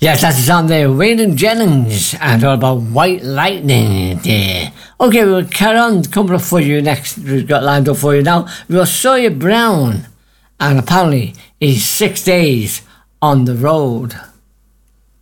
Yes, that's the song there, Waylon Jennings, and all about White Lightning there. Okay, we'll carry on coming up for you next. We've got lined up for you now. We've got Sawyer Brown, and apparently he's 6 days on the road.